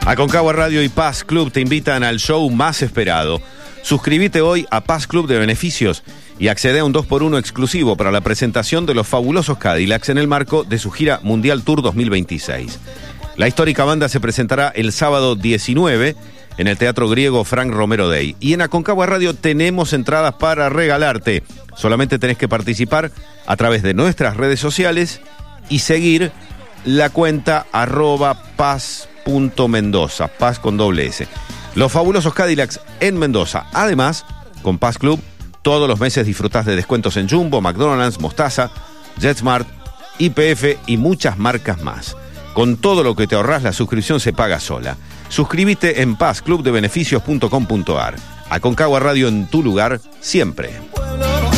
Aconcagua Radio y Paz Club te invitan al show más esperado. Suscríbete hoy a Paz Club de Beneficios y accede a un 2x1 exclusivo para la presentación de los fabulosos Cadillacs en el marco de su gira Mundial Tour 2026. La histórica banda se presentará el sábado 19 en el Teatro Griego Frank Romero Day. Y en Aconcagua Radio tenemos entradas para regalarte. Solamente tenés que participar a través de nuestras redes sociales y seguir la cuenta @paz.mendoza, Paz con doble S. Los fabulosos Cadillacs en Mendoza. Además, con Paz Club, todos los meses disfrutás de descuentos en Jumbo, McDonald's, Mostaza, JetSmart, YPF y muchas marcas más. Con todo lo que te ahorrás, la suscripción se paga sola. Suscríbete en pazclubdebeneficios.com.ar. Aconcagua Radio en tu lugar, siempre.